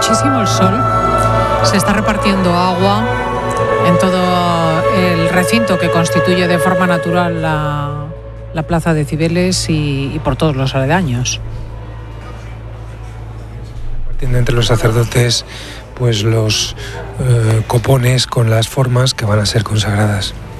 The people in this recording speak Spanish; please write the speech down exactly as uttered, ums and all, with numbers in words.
muchísimo el sol, se está repartiendo agua en todo el recinto que constituye de forma natural la, la plaza de Cibeles y, y por todos los aledaños. Partiendo entre los sacerdotes pues los eh, copones con las formas que van a ser consagradas.